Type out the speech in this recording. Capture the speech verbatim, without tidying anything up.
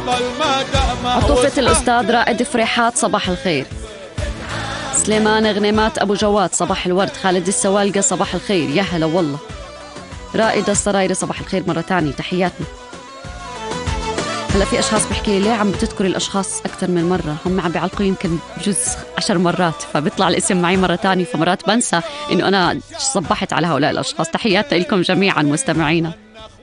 عطوفة الأستاذ رائد فريحات صباح الخير. سليمان غنيمات أبو جواد صباح الورد. خالد السوالقة صباح الخير، يا هلا والله. رائدة السرايري صباح الخير مرة تانية، تحياتنا. هلا في أشخاص بحكي ليه عم بتذكري الأشخاص أكثر من مرة؟ هم عم بيعلقوا يمكن بجوز عشر مرات، فبيطلع الاسم معي مرة تانية، فمرات بنسى إنه أنا صبحت على هؤلاء الأشخاص. تحياتنا لكم جميعا مستمعينا.